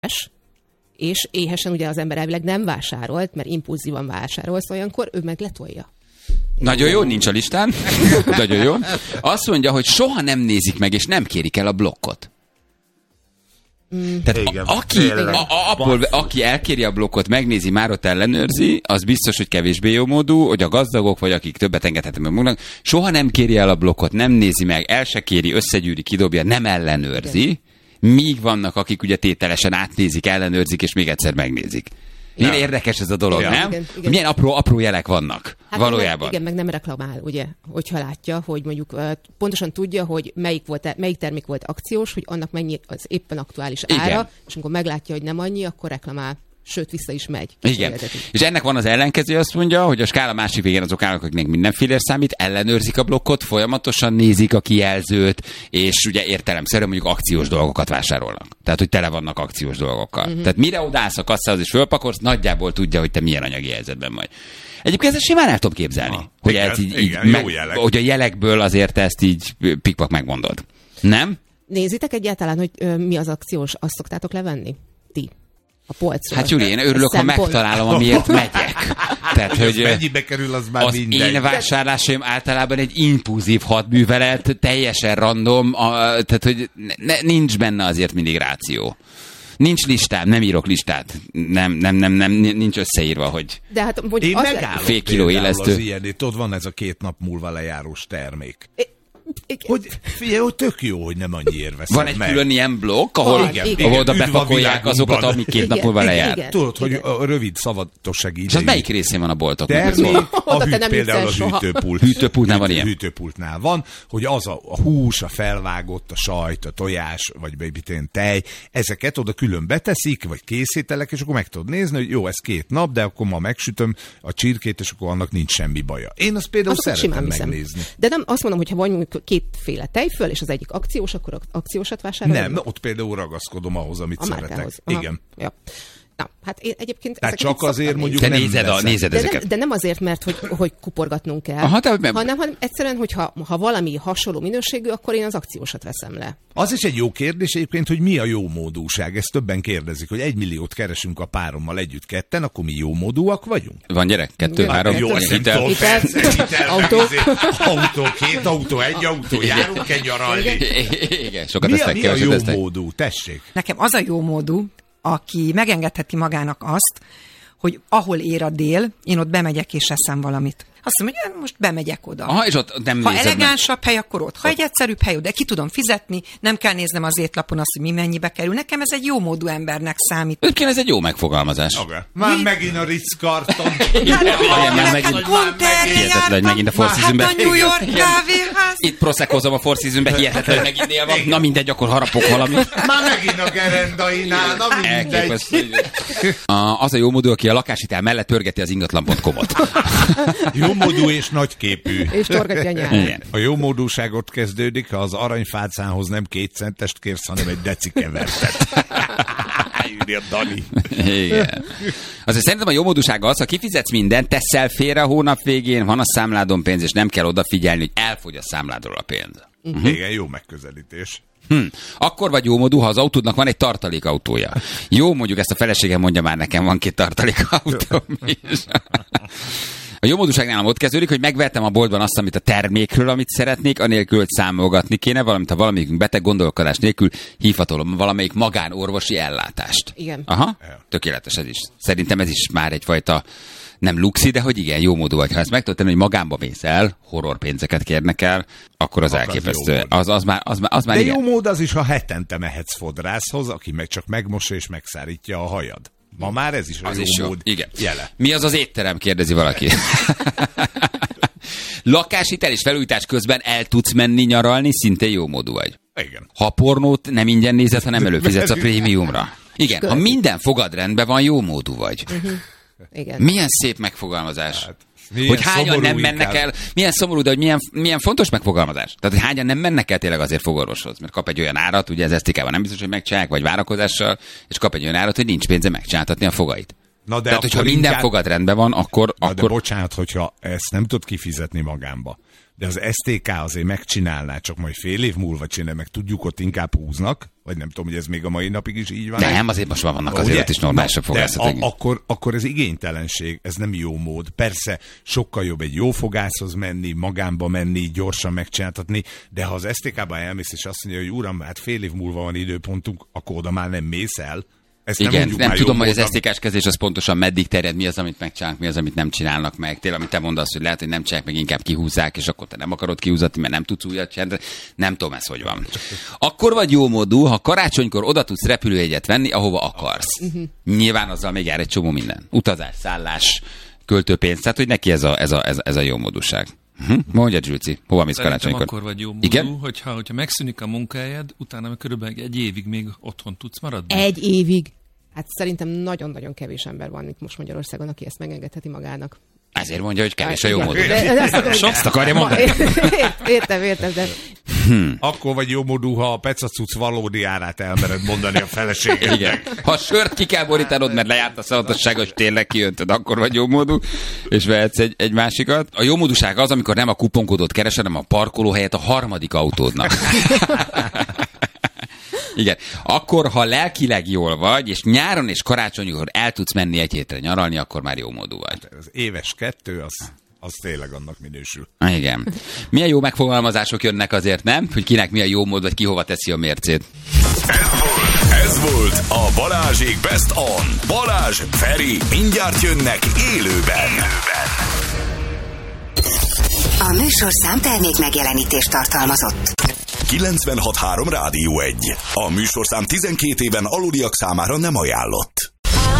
és éhesen ugye az ember elvileg nem vásárolt, mert impulzívan vásárolsz, olyankor ő meg letolja. Nagyon jó, nincs a listán. Nagyon jó. Azt mondja, hogy soha nem nézik meg, és nem kérik el a blokkot. Tehát igen, aki elkéri a blokkot, megnézi, már ott ellenőrzi, az biztos, hogy kevésbé jó módú, hogy a gazdagok, vagy akik többet engedhetnek meg maguknak, soha nem kéri el a blokkot, nem nézi meg, el se kéri, összegyűri, kidobja, nem ellenőrzi. Igen. Míg vannak, akik ugye tételesen átnézik, ellenőrzik, és még egyszer megnézik. Milyen érdekes ez a dolog, nem? Igen. Milyen apró jelek vannak valójában. Igen, meg nem reklamál, ugye, hogyha látja, hogy mondjuk pontosan tudja, hogy melyik termék volt akciós, hogy annak mennyi az éppen aktuális ára, igen. És amikor meglátja, hogy nem annyi, akkor reklamál. Sőt, vissza is megy. Igen. És ennek van az ellenkező, azt mondja, hogy a skála másik végén azok állnak, akiknek mindenféle számít, ellenőrzik a blokkot, folyamatosan nézik a kijelzőt, és ugye értelemszerűen mondjuk akciós dolgokat vásárolnak. Tehát, hogy tele vannak akciós dolgokkal. Tehát mire odállsz a kasszához és fölpakolsz, nagyjából tudja, hogy te milyen anyagi helyzetben vagy. Egyébként ezt simán el tudom képzelni. Hogy hogy a jelekből azért ezt így pikpak megmondod. Nem? Nézitek egyáltalán, hogy mi az akciós, azt szoktátok levenni? Ti. A polcról. Hát Júli, én örülök, ha megtalálom, amiért megyek. Tehát, hogy mennyibe kerül, az már az mindegy. Én vásárlásaim általában egy impulzív hadművelet, teljesen random, tehát, hogy nincs benne azért mindig ráció. Nincs listám, nem írok listát. Nem, nincs összeírva, hogy de hát, én megállom fél kiló élesztő. Az ilyen, ott van ez a 2 nap múlva lejárós termék. Hogy figyelj, hogy tök jó, hogy nem annyiért veszed van egy meg. Külön ilyen blokk, ahol oda bepakolják azokat, amik 2 nap múlva lejár. Tudod, hogy a rövid szavatossági idejű. És az melyik részén van a boltoknak? Termék, a például a hűtőpult. Hűtőpultnál van ilyen. Hűtőpultnál van, hogy az a hús, a felvágott, a sajt, a tojás, vagy tej, ezeket oda külön beteszik, vagy készítelek, és akkor meg tudod nézni, hogy jó, ez 2 nap, de akkor ma megsütöm a csirkét, és akkor annak nincs semmi baja. Én azt például szeretem megnézni. De nem azt mondom, hogyha van 2 tejföl, és az egyik akciós, akkor akciósat vásárolom? Nem, ott például ragaszkodom ahhoz, amit szeretek. Igen. Ja. Na, hát én egyébként... Tehát csak azért mondjuk te nézed ezeket. De nem azért, mert hogy kuporgatnunk kell, hanem egyszerűen, hogyha valami hasonló minőségű, akkor én az akciósat veszem le. Az is egy jó kérdés egyébként, hogy mi a jó módúság. Ezt többen kérdezik, hogy 1 milliót keresünk a párommal együtt ketten, akkor mi jó módúak vagyunk? Van gyerek? 2, 3, jó, hitel, autó. 2 autó, 1 autó, járunk egy nyaralni. Igen, sokat tesznek. Mi a jó módú? Tessék. Nekem az a jó módú, aki megengedheti magának azt, hogy ahol ér a dél, én ott bemegyek és eszem valamit. Azt mondom, hogy most bemegyek oda. Aha, és ott nem ha elegánsabb hely, akkor ott. Ha egy egyszerűbb hely, de ki tudom fizetni, nem kell néznem az étlapon azt, hogy mi mennyibe kerül. Nekem ez egy jó módú embernek számít. Egyébként ez egy jó megfogalmazás. Okay. Már megint a Ritz-Carton. Megint a Four Seasonben. Hát a New York kávéház. Itt proseckozom a Four Seasonben, hihetetlen, hogy meginnél van. Na mindegy, akkor harapok valamit. Már megint a gerendainál, na mindegy. Az a jó módú, aki a lakáshitel mellett törgeti az ingatlan.com-ot. Jómódú és nagyképű. És torgatja a nyáron. A jómódúságot kezdődik, ha az aranyfácánhoz nem 2 centest kérsz, hanem egy decikevertet. Írja Dani. Igen. Azért szerintem a jómódúság az, ha kifizetsz mindent, teszel félre a hónap végén, van a számládon pénz, és nem kell odafigyelni, hogy elfogy a számládról a pénz. Igen, jó megközelítés. Akkor vagy jómódú, ha az autódnak van egy tartalékautója. Jó, mondjuk ezt a feleségem mondja már nekem, van 2 tartalékautóm is. A jómódúság nálam ott kezdődik, hogy megvettem a boltban azt, amit a termékről, amit szeretnék, anélkül, hogy számolgatni kéne, valamint ha valamelyikünk beteg, gondolkodás nélkül hívhatom valamelyik magánorvosi ellátást. Igen. Aha, tökéletes ez is. Szerintem ez is már egyfajta nem luxi, de hogy igen, jómódú vagy. Ha ezt megtudtam, hogy magánba mész el, horror pénzeket kérnek el, akkor az elképesztő. Az már de igen. Jó mód az is, ha hetente mehetsz fodrászhoz, aki meg csak megmossa és megszárítja a hajad. Ma már ez is a jó mód jele. Mi az az étterem, kérdezi valaki. Lakáshitel és felújítás közben el tudsz menni nyaralni, szintén jó módú vagy. Igen. Ha pornót nem ingyen nézed, hanem előfizetsz a prémiumra. Igen, ha minden fogad rendben van, jó módú vagy. Igen. Milyen szép megfogalmazás. Hát, hogy hányan nem mennek el, milyen szomorú, de hogy milyen fontos megfogalmazás. Tehát, hogy hányan nem mennek el tényleg azért fogorvoshoz, mert kap egy olyan árat, ugye ez esztikában nem biztos, hogy megcsinálják, vagy várakozással, és kap egy olyan árat, hogy nincs pénze megcsináltatni a fogait. Tehát, hogyha minden fogad rendben van, akkor... De bocsánat, hogyha ezt nem tud kifizetni magámba. De az STK azért megcsinálná, csak majd fél év múlva csinál, meg tudjuk, ott inkább húznak, vagy nem tudom, hogy ez még a mai napig is így van. Nem, azért most vannak azért ott is normálisabb fogászatok. Akkor ez igénytelenség, ez nem jó mód. Persze sokkal jobb egy jó fogászhoz menni, magámba menni, gyorsan megcsináltatni, de ha az STK-ba elmész, és azt mondja, hogy uram, hát fél év múlva van időpontunk, akkor oda már nem mész el. Igen, nem tudom, hogy az STK-s kezdés az pontosan meddig terjed, mi az, amit megcsinálnak, mi az, amit nem csinálnak meg. Tényleg, amit te mondasz, hogy lehet, hogy nem csinálják, meg inkább kihúzzák, és akkor te nem akarod kihúzatni, mert nem tudsz újat csinálni. Nem tudom, ez hogy van. Akkor vagy jó módú, ha karácsonykor oda tudsz repülőjegyet venni, ahova akarsz. Nyilván azzal még jár egy csomó minden. Utazás, szállás, költőpénz, tehát hogy neki ez a jó módúság. Mondja, Zsülci, hova mész karácsonykor? Akkor vagy jó módú, hogyha megszűnik a munkájad, utána körülbelül egy évig még otthon tudsz maradni? Egy évig? Hát szerintem nagyon-nagyon kevés ember van itt most Magyarországon, aki ezt megengedheti magának. Ezért mondja, hogy kevés a jó módú. Azt akarja mondani. Értem, de... Akkor vagy jó módú, ha a pecacuc valódi árát elmered mondani a feleségednek. Igen. Ha sört ki kell borítanod, mert lejárt a szavatossága, és tényleg kijöntöd, akkor vagy jó módú, és vehetsz egy másikat. A jó módúság az, amikor nem a kuponkódot keresed, hanem a parkolóhelyet a harmadik autódnak. Igen. Akkor, ha lelkileg jól vagy, és nyáron és karácsonykor el tudsz menni egy hétre nyaralni, akkor már jó módú vagy. Az éves 2, az tényleg annak minősül. Igen. Milyen jó megfogalmazások jönnek azért, nem? Hogy kinek mi a jó mód, vagy ki hova teszi a mércét. Ez volt a Balázsék Best On. Balázs, Feri, mindjárt jönnek élőben. A műsorszám termék megjelenítést tartalmazott. 96.3 Rádió 1. A műsorszám 12 éven aluliak számára nem ajánlott.